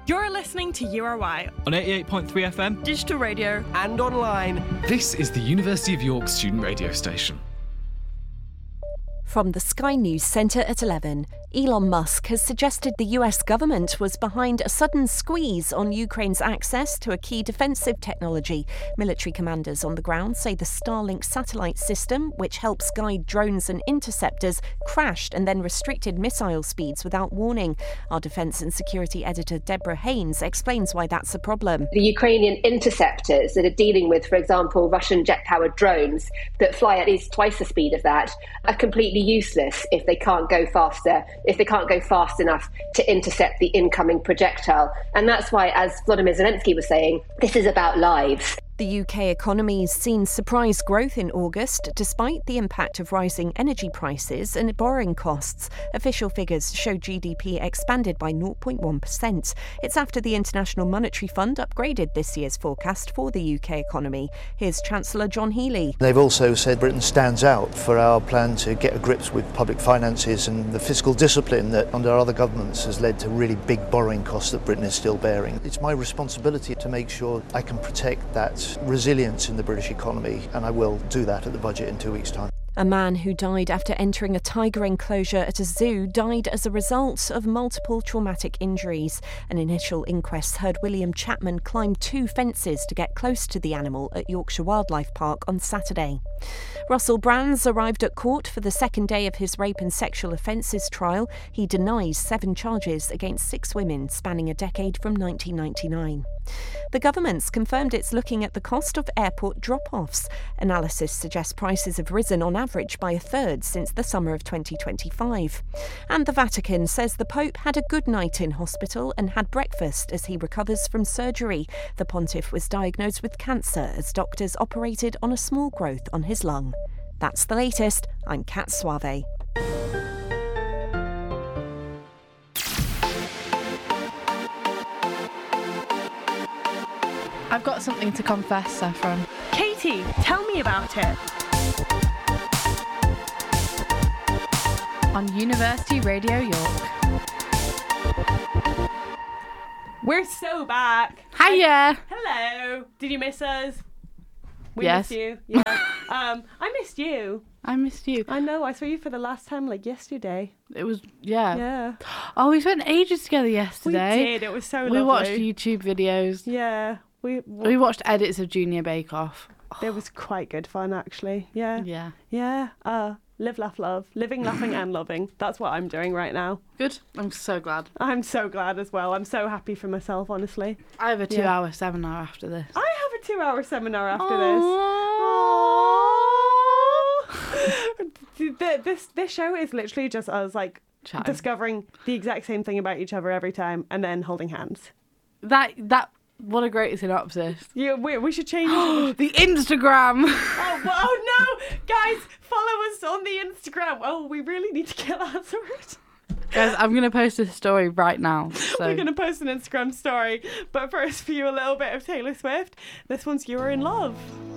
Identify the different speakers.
Speaker 1: You're listening to URY
Speaker 2: on 88.3 FM,
Speaker 1: digital radio,
Speaker 3: and online.
Speaker 4: This is the University of York student radio station.
Speaker 5: From the Sky News Centre at 11, Elon Musk has suggested the US government was behind a sudden squeeze on Ukraine's access to a key defensive technology. Military commanders on the ground say the Starlink satellite system, which helps guide drones and interceptors, crashed and then restricted missile speeds without warning. Our defence and security editor Deborah Haynes explains why that's a problem.
Speaker 6: The Ukrainian interceptors that are dealing with, for example, Russian jet-powered drones that fly at least twice the speed of that are completely useless if they can't go faster, if they can't go fast enough to intercept the incoming projectile. And that's why, as Volodymyr Zelensky was saying, this is about lives.
Speaker 5: The UK economy's seen surprise growth in August, despite the impact of rising energy prices and borrowing costs. Official figures show GDP expanded by 0.1%. It's after the International Monetary Fund upgraded this year's forecast for the UK economy. Here's Chancellor John Healey.
Speaker 7: They've also said Britain stands out for our plan to get a grip with public finances and the fiscal discipline that under other governments has led to really big borrowing costs that Britain is still bearing. It's my responsibility to make sure I can protect that resilience in the British economy, and I will do that at the budget in 2 weeks' time.
Speaker 5: A man who died after entering a tiger enclosure at a zoo died as a result of multiple traumatic injuries. An initial inquest heard William Chapman climb 2 fences to get close to the animal at Yorkshire Wildlife Park on Saturday. Russell Brands arrived at court for the second day of his rape and sexual offences trial. He denies 7 charges against 6 women spanning a decade from 1999. The government's confirmed it's looking at the cost of airport drop-offs. Analysis suggests prices have risen on average by a third since the summer of 2025. And the Vatican says the Pope had a good night in hospital and had breakfast as he recovers from surgery. The pontiff was diagnosed with cancer as doctors operated on a small growth on his lung. That's the latest. I'm Kat Suave.
Speaker 8: I've got something to confess, Saffron.
Speaker 1: Katie, tell me about it.
Speaker 8: On University Radio York.
Speaker 1: We're so back.
Speaker 8: Hiya.
Speaker 1: Hello. Did you miss us? We
Speaker 8: Yes.
Speaker 1: missed you. Yeah. I missed you.
Speaker 8: I missed you.
Speaker 1: I know. I saw you for the last time, like yesterday.
Speaker 8: It was, yeah.
Speaker 1: Yeah.
Speaker 8: Oh, we spent ages together yesterday.
Speaker 1: We did. It was so lovely.
Speaker 8: We watched YouTube videos.
Speaker 1: Yeah.
Speaker 8: We watched edits of Junior Bake Off.
Speaker 1: It was quite good fun, actually. Yeah.
Speaker 8: Yeah.
Speaker 1: Yeah. Live, laugh, love. Living, laughing and loving. That's what I'm doing right now.
Speaker 8: Good. I'm so glad.
Speaker 1: I'm so glad as well. I'm so happy for myself, honestly.
Speaker 8: I have a 2-hour seminar after this.
Speaker 1: I have a 2-hour seminar after this. This show is literally just us, like,
Speaker 8: Chatting.
Speaker 1: discovering the exact same thing about each other every time and then holding hands.
Speaker 8: What a great synopsis.
Speaker 1: Yeah, we should change it.
Speaker 8: The Instagram.
Speaker 1: Oh no! Guys, follow us on the Instagram. Oh, we really need to get that sorted.
Speaker 8: Guys, I'm going to post a story right now. So.
Speaker 1: We're going to post an Instagram story. But first, for you, a little bit of Taylor Swift. This one's You're in Love.